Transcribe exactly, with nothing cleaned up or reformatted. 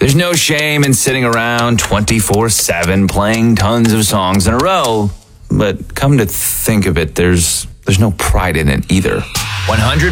There's no shame in sitting around twenty-four seven playing tons of songs in a row, but come to think of it, there's there's no pride in it either. one hundred